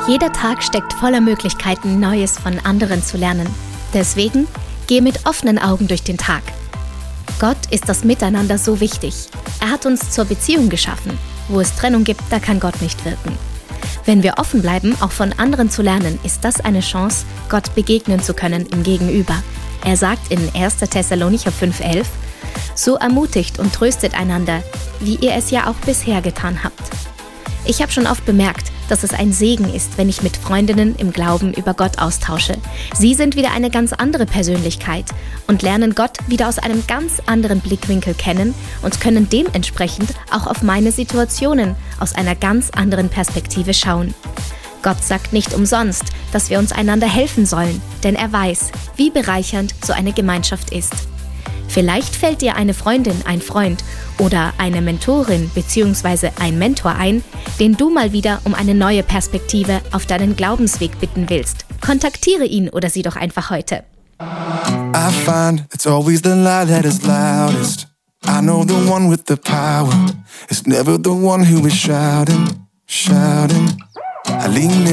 Jeder Tag steckt voller Möglichkeiten, Neues von anderen zu lernen. Deswegen gehe mit offenen Augen durch den Tag. Gott ist das Miteinander so wichtig. Er hat uns zur Beziehung geschaffen. Wo es Trennung gibt, da kann Gott nicht wirken. Wenn wir offen bleiben, auch von anderen zu lernen, ist das eine Chance, Gott begegnen zu können im Gegenüber. Er sagt in 1. Thessalonicher 5,11: So ermutigt und tröstet einander, wie ihr es ja auch bisher getan habt. Ich habe schon oft bemerkt, dass es ein Segen ist, wenn ich mit Freundinnen im Glauben über Gott austausche. Sie sind wieder eine ganz andere Persönlichkeit und lernen Gott wieder aus einem ganz anderen Blickwinkel kennen und können dementsprechend auch auf meine Situationen aus einer ganz anderen Perspektive schauen. Gott sagt nicht umsonst, dass wir uns einander helfen sollen, denn er weiß, wie bereichernd so eine Gemeinschaft ist. Vielleicht fällt dir eine Freundin, ein Freund oder eine Mentorin bzw. ein Mentor ein, den du mal wieder um eine neue Perspektive auf deinen Glaubensweg bitten willst. Kontaktiere ihn oder sie doch einfach heute. I find it's always the lie that is loudest. I know the one with the power. It's never the one who is shouting. I lean